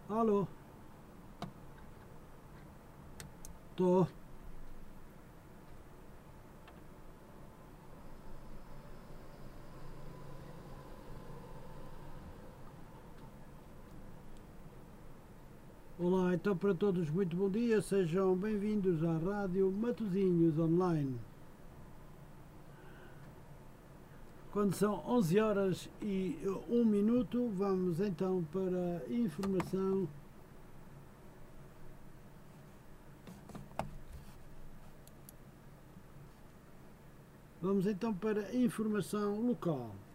Alô? Tô. Olá, então para todos muito bom dia, sejam bem-vindos à Rádio Matosinhos Online. Quando são 11 horas e 1 minuto, vamos então para a informação. Vamos então para a informação local.